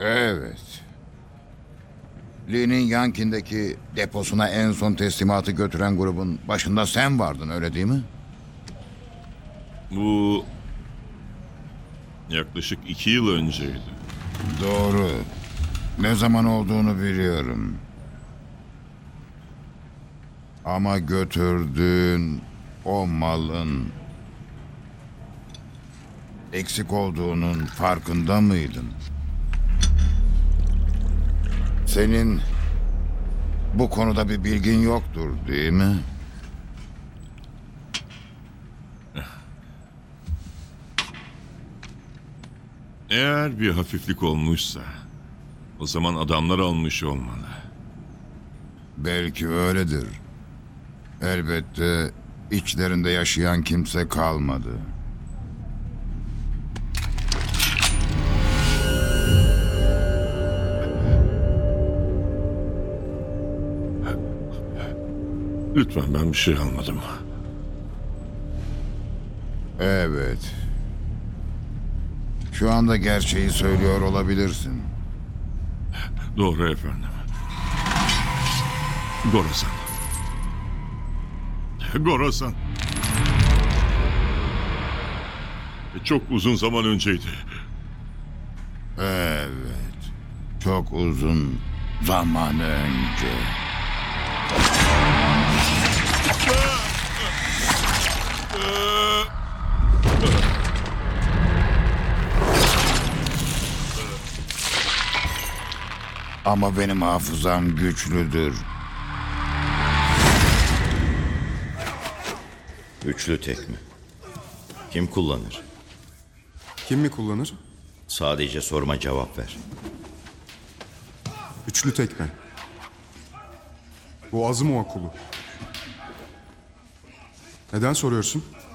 Evet. Lee'nin Yankin'deki deposuna en son teslimatı götüren grubun başında sen vardın, öyle değil mi? Bu yaklaşık 2 yıl önceydi. Doğru. Ne zaman olduğunu biliyorum. Ama götürdüğün o malın eksik olduğunun farkında mıydın? Senin bu konuda bir bilgin yoktur, değil mi? Eğer bir hafiflik olmuşsa o zaman adamlar almış olmalı. Belki öyledir. Elbette içlerinde yaşayan kimse kalmadı. Lütfen, ben bir şey almadım. Evet. Şu anda gerçeği söylüyor olabilirsin. Doğru efendim. Gorazan. Gorazan. Çok uzun zaman önceydi. Evet. Çok uzun zaman önce. Ama benim hafızam güçlüdür. Üçlü tekme. Kim kullanır? Kim mi kullanır? Sadece sorma, cevap ver. Üçlü tekme. Bu Azimova kolu. Neden soruyorsun?